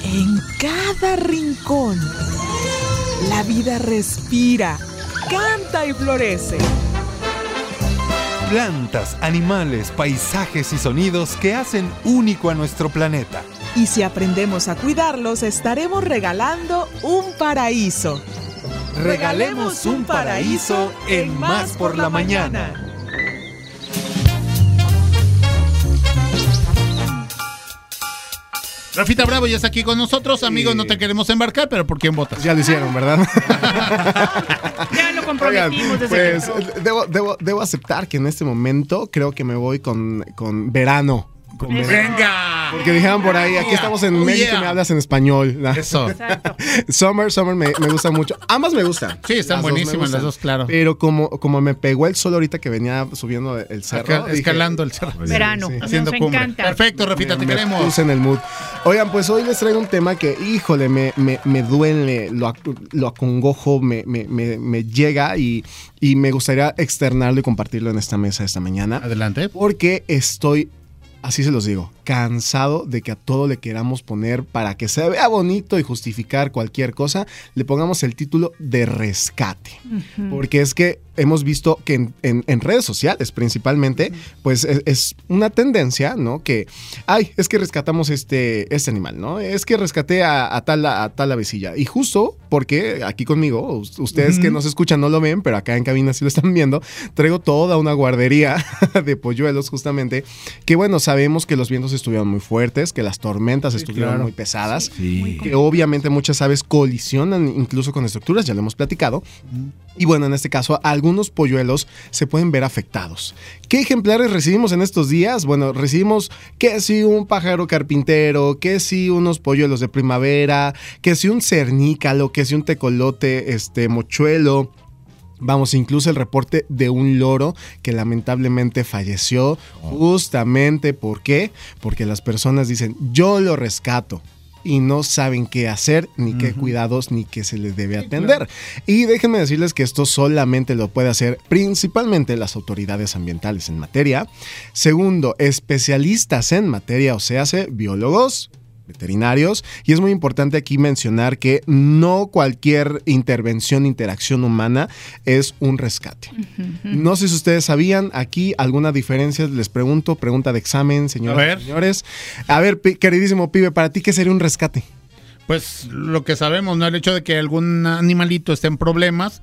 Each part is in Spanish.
En cada rincón, la vida respira, canta y florece. Plantas, animales, paisajes y sonidos que hacen único a nuestro planeta. Y si aprendemos a cuidarlos, estaremos regalando un paraíso. Regalemos un paraíso en Más por la Mañana. Rafita Bravo ya está aquí con nosotros. Amigos, no te queremos embarcar, pero ¿por quién votas? Ya lo hicieron, ¿verdad? Ya lo comprometimos. Oigan, pues debo aceptar que en este momento creo que me voy con verano. ¡Venga! Porque dijeron por ahí, aquí estamos en México y me hablas en español. Eso. Exacto. Summer me gusta mucho. Ambas me gustan. Sí, están buenísimas las dos, claro. Pero como me pegó el sol ahorita que venía subiendo el cerro. Acá, escalando el cerro. Verano. Sí. Haciendo Nos cumbre. encanta. Perfecto, Rafita, te queremos. Puse en el mood. Oigan, pues hoy les traigo un tema que, híjole, me duele, lo acongojo, me llega y me gustaría externarlo y compartirlo en esta mesa esta mañana. Adelante. Porque estoy, así se los digo, cansado de que a todo le queramos poner, para que se vea bonito y justificar cualquier cosa, le pongamos el título de rescate. Porque es que hemos visto que en redes sociales principalmente, pues es una tendencia, ¿no? Que, es que rescatamos este animal, ¿no? Es que rescaté a tal avecilla. Y justo porque aquí conmigo, ustedes que nos escuchan no lo ven, pero acá en cabina sí lo están viendo, traigo toda una guardería de polluelos justamente, que bueno, sabemos que los vientos estuvieron muy fuertes, que las tormentas estuvieron muy pesadas, que obviamente muchas aves colisionan incluso con estructuras, ya lo hemos platicado. Y bueno, en este caso, algunos polluelos se pueden ver afectados. ¿Qué ejemplares recibimos en estos días? Bueno, recibimos que si un pájaro carpintero, que si unos polluelos de primavera, que si un cernícalo, que si un tecolote, mochuelo. Vamos, incluso el reporte de un loro que lamentablemente falleció. Justamente, ¿por qué? Porque las personas dicen, yo lo rescato, y no saben qué hacer, ni qué cuidados, ni qué se les debe atender. Claro. Y déjenme decirles que esto solamente lo puede hacer principalmente las autoridades ambientales en materia. Segundo, especialistas en materia, o sea, biólogos, veterinarios, y es muy importante aquí mencionar que no cualquier interacción humana es un rescate. No sé si ustedes sabían aquí alguna diferencia, les pregunto, pregunta de examen, señores. A ver, queridísimo pibe, para ti, ¿qué sería un rescate? Pues lo que sabemos, ¿no? El hecho de que algún animalito esté en problemas,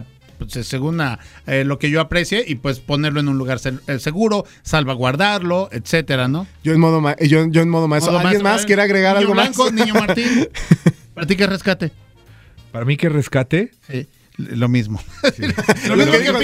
según lo que yo aprecie, y pues ponerlo en un lugar seguro, salvaguardarlo, etcétera, ¿no? Yo en modo maestro. ¿Alguien más quiere agregar algo blanco, más? Niño Martín, ¿para ti qué rescate? ¿Para mí qué rescate? Sí. Lo mismo. Sí. Lo que dijo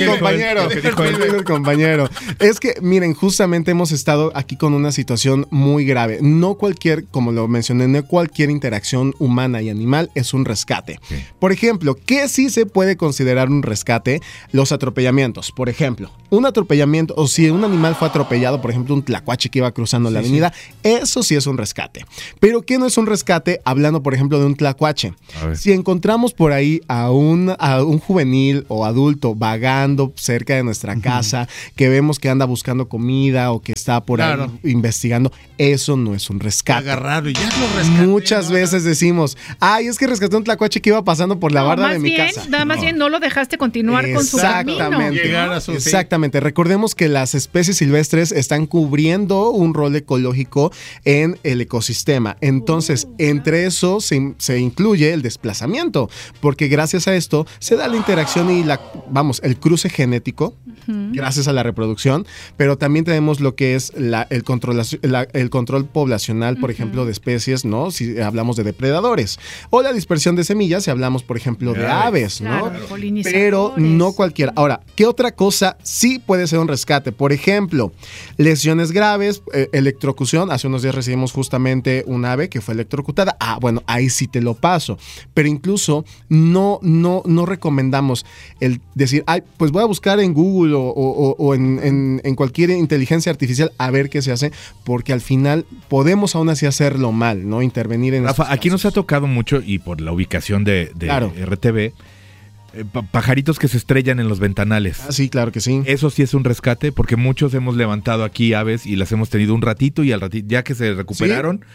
el compañero. Es que, miren, justamente hemos estado aquí con una situación muy grave. No cualquier, como lo mencioné, no cualquier interacción humana y animal es un rescate. Sí. Por ejemplo, ¿qué sí se puede considerar un rescate? Los atropellamientos. Por ejemplo, un atropellamiento, o si un animal fue atropellado, por ejemplo, un tlacuache que iba cruzando la avenida, eso sí es un rescate. Pero ¿qué no es un rescate? Hablando, por ejemplo, de un tlacuache. Si encontramos por ahí a un juvenil o adulto vagando cerca de nuestra casa, que vemos que anda buscando comida o que está por ahí investigando, eso no es un rescate. Agarrado y ya lo rescaté. Muchas veces decimos, es que rescaté un tlacuache que iba pasando por la barda de mi casa. Más bien no lo dejaste continuar con su camino. Exactamente. Recordemos que las especies silvestres están cubriendo un rol ecológico en el ecosistema. Entonces, entre eso se incluye el desplazamiento, porque gracias a esto se da la interacción y el cruce genético, gracias a la reproducción, pero también tenemos lo que es el control poblacional, por ejemplo, de especies, ¿no? Si hablamos de depredadores, o la dispersión de semillas, si hablamos, por ejemplo, de aves, ¿no? Pero no cualquiera. Ahora, ¿qué otra cosa sí puede ser un rescate? Por ejemplo, lesiones graves, electrocución. Hace unos días recibimos justamente un ave que fue electrocutada. Bueno, ahí sí te lo paso. Pero incluso no recomendamos el decir, pues voy a buscar en Google o en cualquier inteligencia artificial a ver qué se hace, porque al final podemos aún así hacerlo mal, ¿no? Intervenir en Rafa, aquí nos ha tocado mucho, y por la ubicación de RTV, pajaritos que se estrellan en los ventanales. Sí, claro que sí. Eso sí es un rescate, porque muchos hemos levantado aquí aves y las hemos tenido un ratito, y al ratito, ya que se recuperaron,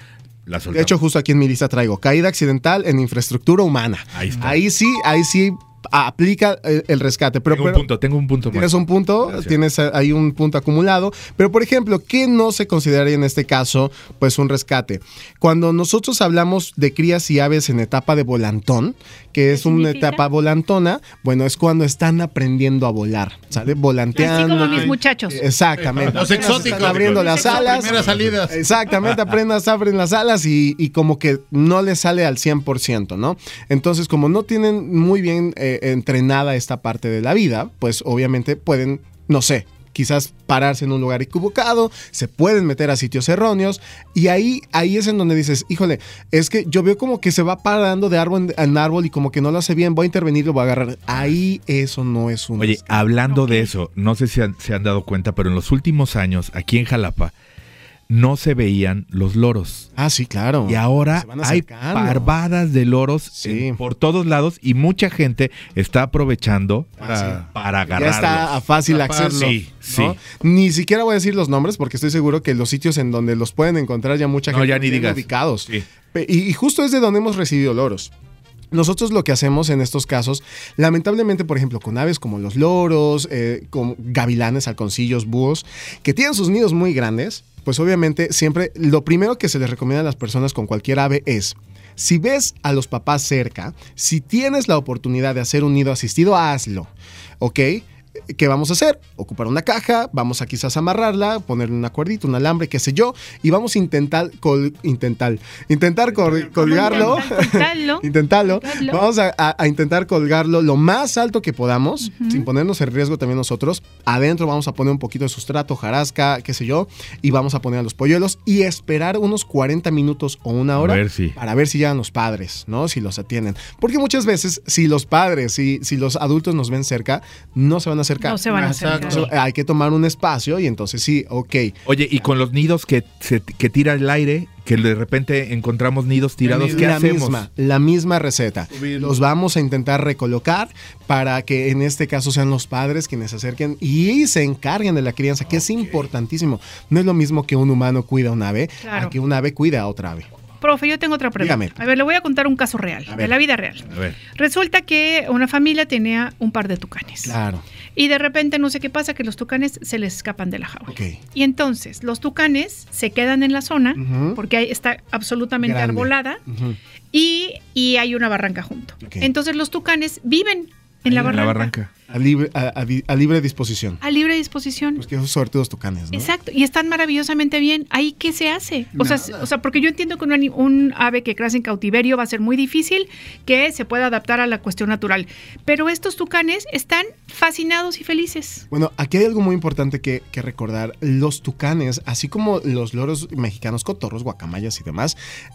la soltamos. De hecho, justo aquí en mi lista traigo caída accidental en infraestructura humana. Ahí está. Ahí sí aplica el rescate. Pero, tengo un punto. Tienes un punto, Gracias. tienes ahí un punto acumulado. Pero, por ejemplo, ¿qué no se consideraría en este caso, pues, un rescate? Cuando nosotros hablamos de crías y aves en etapa de volantón, que es una etapa volantona, bueno, es cuando están aprendiendo a volar, ¿sale? Volanteando. Así como mis muchachos. Exactamente. Los exóticos. Están abriendo las alas. Primeras salidas. Exactamente, abren las alas y como que no les sale al 100%, ¿no? Entonces, como no tienen muy bien entrenada esta parte de la vida, pues obviamente pueden, no sé, quizás pararse en un lugar equivocado, se pueden meter a sitios erróneos y ahí es en donde dices, híjole, es que yo veo como que se va parando de árbol en árbol y como que no lo hace bien, voy a intervenir, lo voy a agarrar. Ahí eso no es un... Oye, hablando de eso, no sé si se han dado cuenta, pero en los últimos años, aquí en Jalapa, no se veían los loros. Ah, sí, claro. Y ahora Se van hay acercando. parvadas de loros Sí. por todos lados y mucha gente está aprovechando para agarrarlos. Ya está a fácil Atraparlos. acceso. Sí, ¿no? sí. Ni siquiera voy a decir los nombres porque estoy seguro que los sitios en donde los pueden encontrar ya mucha No, gente ya los ni tiene digas. ubicados. Sí. Y justo es de donde hemos recibido loros. Nosotros lo que hacemos en estos casos, lamentablemente, por ejemplo, con aves como los loros, con gavilanes, halconcillos, búhos, que tienen sus nidos muy grandes, pues obviamente siempre lo primero que se les recomienda a las personas con cualquier ave es, si ves a los papás cerca, si tienes la oportunidad de hacer un nido asistido, hazlo, ¿ok? ¿Qué vamos a hacer? Ocupar una caja, vamos a quizás amarrarla, ponerle una cuerdita, un alambre, qué sé yo, y vamos a intentar colgarlo. Intentarlo. Vamos a intentar colgarlo lo más alto que podamos, sin ponernos en riesgo también nosotros. Adentro vamos a poner un poquito de sustrato, hojarasca, qué sé yo, y vamos a poner a los polluelos y esperar unos 40 minutos o una hora para ver si llegan los padres, ¿no? Si los atienden. Porque muchas veces, si los padres, si los adultos nos ven cerca, no se van a acercar. No se van a acercar. Entonces, hay que tomar un espacio y entonces sí, ok. Oye, y con los nidos que tira el aire, que de repente encontramos nidos tirados, ¿qué hacemos? La misma receta. Subirlo. Los vamos a intentar recolocar para que en este caso sean los padres quienes se acerquen y se encarguen de la crianza, que es importantísimo. No es lo mismo que un humano cuida a un ave, Claro. a que un ave cuida a otra ave. Profe, yo tengo otra pregunta. Dígame. A ver, le voy a contar un caso real, A de ver. la vida real. A ver. Resulta que una familia tenía un par de tucanes. Claro. Y de repente no sé qué pasa, que los tucanes se les escapan de la jaula. Ok. Y entonces los tucanes se quedan en la zona, Ujú. porque ahí está absolutamente Grande. arbolada, Ujú. y hay una barranca junto. Ok. Entonces los tucanes viven en la barranca. A libre disposición. A libre disposición. Pues que suertudos tucanes, ¿no? Exacto, y están maravillosamente bien. ¿Ahí qué se hace? O sea, porque yo entiendo que un ave que crece en cautiverio va a ser muy difícil que se pueda adaptar a la cuestión natural. Pero estos tucanes están fascinados y felices. Bueno, aquí hay algo muy importante que recordar. Los tucanes, así como los loros mexicanos, cotorros, guacamayas y demás,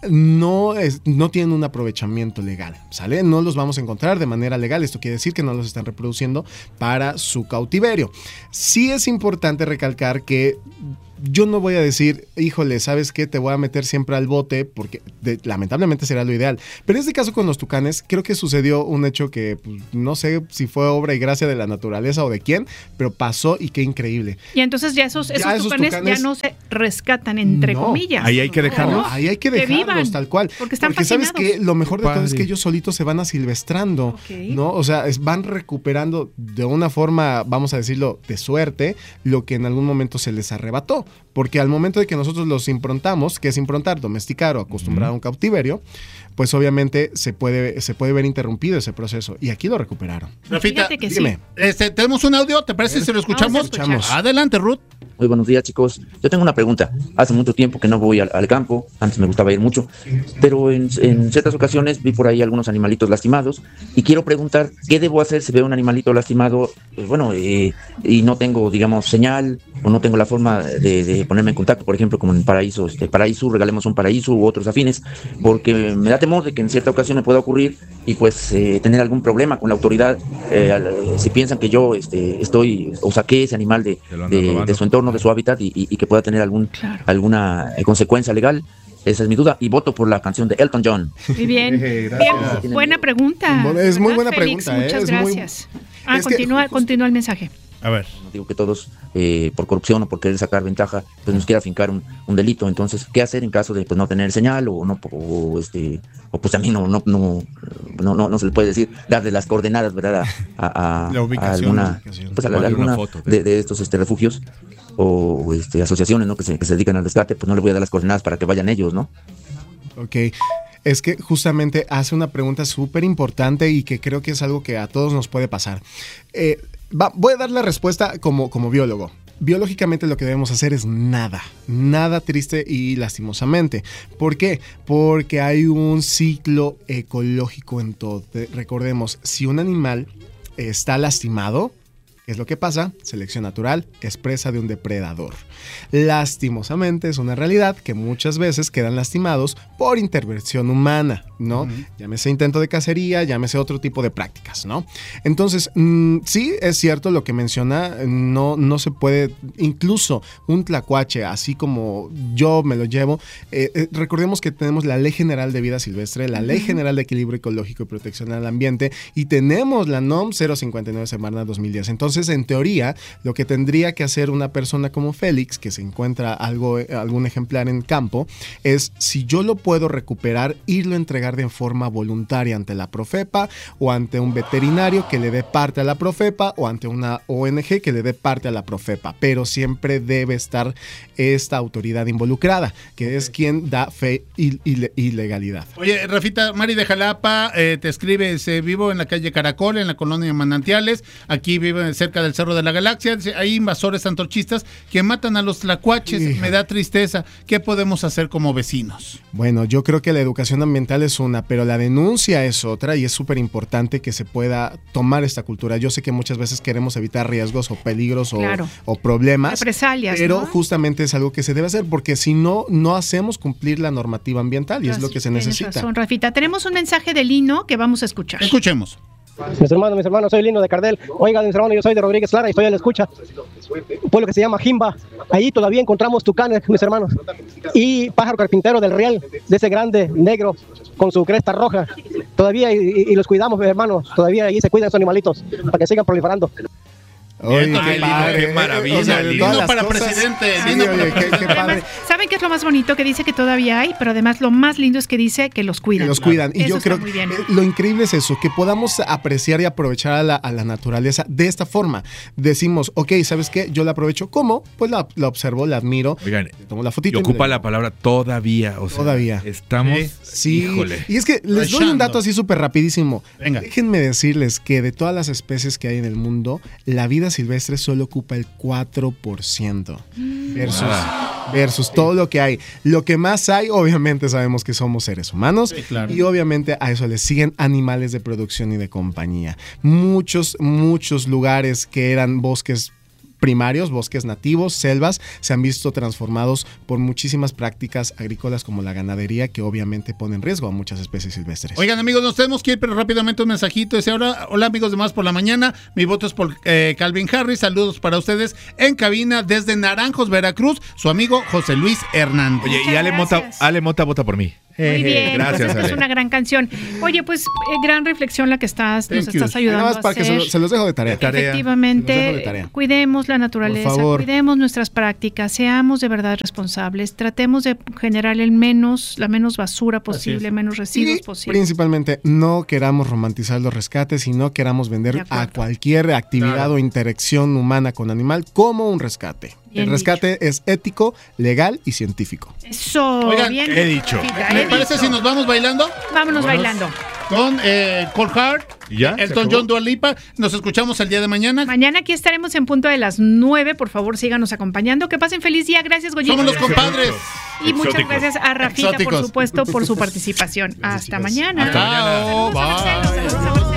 no tienen un aprovechamiento legal, ¿sale? No los vamos a encontrar de manera legal. Esto quiere decir que no los están reproduciendo para su cautiverio. Sí es importante recalcar que yo no voy a decir, híjole, ¿sabes qué? Te voy a meter siempre al bote, porque lamentablemente será lo ideal. Pero en este caso con los tucanes, creo que sucedió un hecho que pues, no sé si fue obra y gracia de la naturaleza o de quién, pero pasó y qué increíble. Y entonces ya esos esos tucanes ya no se rescatan, entre No. comillas. Ahí hay que dejarlos. No, ahí hay que Que dejarlos vivan, tal cual. porque están sabes fascinados. que lo mejor de todo es Padre. que ellos solitos se van asilvestrando, Ok. ¿no? O sea, van recuperando de una forma, vamos a decirlo, de suerte, lo que en algún momento se les arrebató. Porque al momento de que nosotros los improntamos, que es improntar, domesticar o acostumbrar a un cautiverio, pues obviamente se puede ver interrumpido ese proceso. Y aquí lo recuperaron. Rafita, Fíjate que Dime. tenemos un audio, ¿te parece si lo escuchamos? Vamos a escuchar. Adelante, Ruth. Muy buenos días, chicos. Yo tengo una pregunta. Hace mucho tiempo que no voy al campo, antes me gustaba ir mucho, pero en ciertas ocasiones vi por ahí algunos animalitos lastimados y quiero preguntar qué debo hacer si veo un animalito lastimado, pues bueno, y no tengo, digamos, señal o no tengo la forma de ponerme en contacto, por ejemplo, como en Paraíso, Paraíso, Regalemos un Paraíso u otros afines, porque me da temor de que en cierta ocasión me pueda ocurrir y pues tener algún problema con la autoridad, si piensan que yo estoy o saqué ese animal de su entorno, de su hábitat y que pueda tener alguna consecuencia legal. Esa es mi duda y voto por la canción de Elton John. Muy bien. Gracias. Bien, buena pregunta. Es muy buena Félix, pregunta, muchas es muy- gracias. Es que Continúa el mensaje. A ver. No digo que todos, por corrupción o por querer sacar ventaja, pues nos quiera fincar un delito. Entonces, ¿qué hacer en caso de pues no tener señal o pues también no se le puede decir, darle las coordenadas, ¿verdad? A alguna foto de estos refugios o asociaciones, ¿no? que se dedican al rescate, pues no le voy a dar las coordenadas para que vayan ellos, ¿no? Ok. Es que justamente hace una pregunta súper importante y que creo que es algo que a todos nos puede pasar. Voy a dar la respuesta como biólogo. Biológicamente lo que debemos hacer es nada triste y lastimosamente. ¿Por qué? Porque hay un ciclo ecológico en todo. Recordemos, si un animal está lastimado, ¿qué es lo que pasa? Selección natural, es presa de un depredador. Lastimosamente es una realidad que muchas veces quedan lastimados por intervención humana, ¿no? Uh-huh. Llámese intento de cacería, llámese otro tipo de prácticas, ¿no? Entonces, sí es cierto lo que menciona, no se puede, incluso un tlacuache, así como yo me lo llevo, recordemos que tenemos la Ley General de Vida Silvestre, la Ley General de Equilibrio Ecológico y Protección al Ambiente y tenemos la NOM 059 Semarnat 2010. Entonces, en teoría, lo que tendría que hacer una persona como Félix, que se encuentra algún ejemplar en campo, es si yo lo puedo recuperar, irlo a entregar de forma voluntaria ante la Profepa o ante un veterinario que le dé parte a la Profepa o ante una ONG que le dé parte a la Profepa, pero siempre debe estar esta autoridad involucrada, que es quien da fe y legalidad. Oye, Rafita, Mari de Jalapa te escribe, vivo en la calle Caracol, en la colonia Manantiales, aquí vive cerca del Cerro de la Galaxia, hay invasores antorchistas que matan a los tlacuaches, me da tristeza. ¿Qué podemos hacer como vecinos? Bueno, yo creo que la educación ambiental es una, pero la denuncia es otra y es súper importante que se pueda tomar esta cultura. Yo sé que muchas veces queremos evitar riesgos o peligros o problemas, represalias, pero ¿no? Justamente es algo que se debe hacer porque si no, no hacemos cumplir la normativa ambiental y es lo que se necesita. Tienes razón, Rafita. Tenemos un mensaje de Lino que vamos a escuchar. Escuchemos. Mis hermanos, soy Lino de Cardel. Oiga, mis hermanos, yo soy de Rodríguez Lara y estoy a la escucha. Un pueblo que se llama Jimba. Ahí todavía encontramos tucanes, mis hermanos. Y pájaro carpintero del Real, de ese grande, negro, con su cresta roja. Todavía, y los cuidamos, mis hermanos. Todavía ahí se cuidan esos animalitos para que sigan proliferando. Oye, qué padre, qué maravilla. Lindo para presidente. Qué padre. ¿Saben qué es lo más bonito? Que dice que todavía hay, pero además lo más lindo es que dice que los cuidan. Que los cuidan. Y eso yo creo que lo increíble es eso, que podamos apreciar y aprovechar a la naturaleza de esta forma. Decimos, ok, ¿sabes qué? Yo la aprovecho. ¿Cómo? Pues la observo, la admiro, oigan, tomo la fotito. Y ocupa la palabra todavía. O sea, todavía. Estamos. Sí. Híjole. Y es que les doy un dato así súper rapidísimo. Venga. Déjenme decirles que de todas las especies que hay en el mundo, la vida silvestre solo ocupa el 4% versus todo lo que hay. Lo que más hay, obviamente sabemos que somos seres humanos, sí, claro. Y obviamente a eso le siguen animales de producción y de compañía. Muchos lugares que eran bosques primarios, bosques nativos, selvas, se han visto transformados por muchísimas prácticas agrícolas como la ganadería que obviamente ponen en riesgo a muchas especies silvestres. Oigan, amigos, nos tenemos que ir, pero rápidamente un mensajito. Dice ahora, hola amigos de Más por la Mañana, mi voto es por Calvin Harris, saludos para ustedes en cabina desde Naranjos, Veracruz, su amigo José Luis Hernández. Oye, y Ale Mota vota por mí. Muy bien, gracias, pues es una gran canción. Oye, pues gran reflexión la que nos estás ayudando a hacer. Que se los dejo de tarea. Efectivamente, cuidemos la naturaleza, cuidemos nuestras prácticas, seamos de verdad responsables, tratemos de generar la menos basura posible, menos residuos posibles. Principalmente, no queramos romantizar los rescates y no queramos vender a cualquier actividad o interacción humana con animal como un rescate. El rescate es ético, legal y científico. Eso, oigan, bien. He dicho. ¿Me parece si nos vamos bailando? Vámonos bailando. Con Cold Heart, Elton John, Dua Lipa. Nos escuchamos el día de mañana. Mañana aquí estaremos en punto de las 9. Por favor, síganos acompañando. Que pasen feliz día. Gracias, Goyito. Somos los compadres. Y muchas gracias a Rafita, por supuesto, por su participación. Hasta mañana. Chao. Bye.